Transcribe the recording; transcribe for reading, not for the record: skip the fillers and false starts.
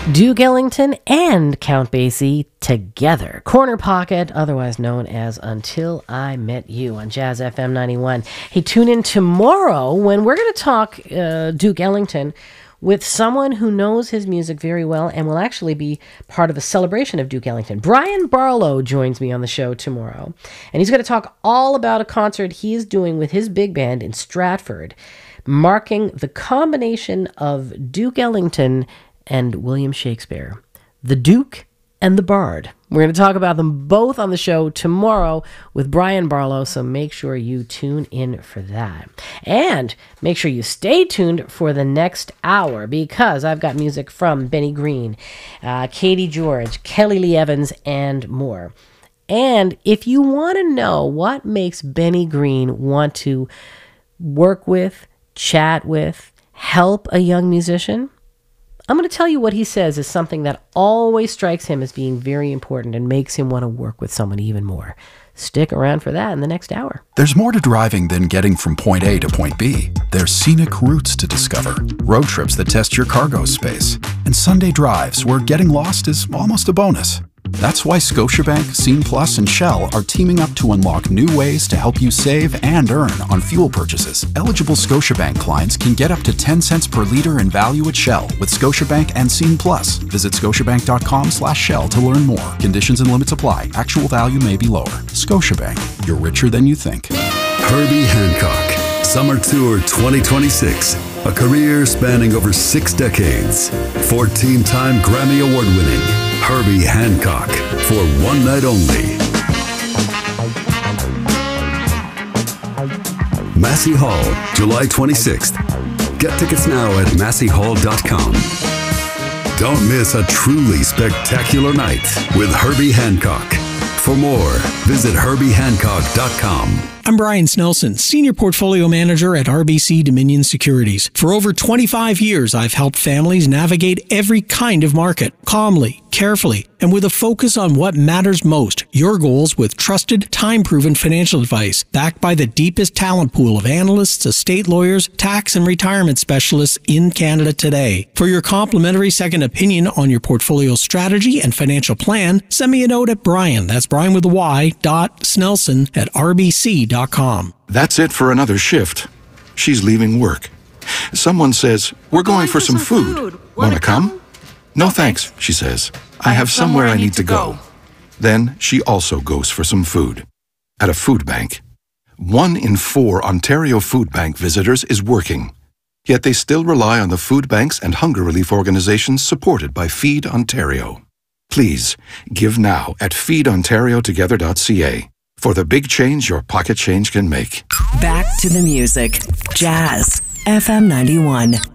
Duke Ellington and Count Basie together. Corner Pocket, otherwise known as Until I Met You on Jazz FM 91. Hey, tune in tomorrow when we're going to talk Duke Ellington with someone who knows his music very well and will actually be part of a celebration of Duke Ellington. Brian Barlow joins me on the show tomorrow, and he's going to talk all about a concert he is doing with his big band in Stratford, marking the combination of Duke Ellington and William Shakespeare, the Duke and the Bard. We're going to talk about them both on the show tomorrow with Brian Barlow, so make sure you tune in for that. And make sure you stay tuned for the next hour, because I've got music from Benny Green, Katie George, Kelly Lee Evans, and more. And if you want to know what makes Benny Green want to work with, chat with, help a young musician, I'm going to tell you what he says is something that always strikes him as being very important and makes him want to work with someone even more. Stick around for that in the next hour. There's more to driving than getting from point A to point B. There's scenic routes to discover, road trips that test your cargo space, and Sunday drives where getting lost is almost a bonus. That's why Scotiabank, Scene Plus, and Shell are teaming up to unlock new ways to help you save and earn on fuel purchases. Eligible Scotiabank clients can get up to 10 cents per liter in value at Shell with Scotiabank and Scene Plus. Visit scotiabank.com/Shell to learn more. Conditions and limits apply. Actual value may be lower. Scotiabank, you're richer than you think. Herbie Hancock, Summer Tour 2026. A career spanning over 6 decades. 14-time Grammy Award winning Herbie Hancock, for one night only. Massey Hall, July 26th. Get tickets now at masseyhall.com. Don't miss a truly spectacular night with Herbie Hancock. For more, visit herbiehancock.com. I'm Brian Snelson, Senior Portfolio Manager at RBC Dominion Securities. For over 25 years, I've helped families navigate every kind of market, calmly, carefully, and with a focus on what matters most, your goals with trusted, time-proven financial advice, backed by the deepest talent pool of analysts, estate lawyers, tax and retirement specialists in Canada today. For your complimentary second opinion on your portfolio strategy and financial plan, send me a note at Brian, that's Brian with a Y, .Snelson at RBC.com. That's it for another shift. She's leaving work. Someone says, "We're going for some food. Want to come?" "No thanks," she says. "I have somewhere I need to go." Then she also goes for some food. At a food bank. 1 in 4 Ontario Food Bank visitors is working. Yet they still rely on the food banks and hunger relief organizations supported by Feed Ontario. Please, give now at feedontariotogether.ca. For the big change your pocket change can make. Back to the music. Jazz FM 91.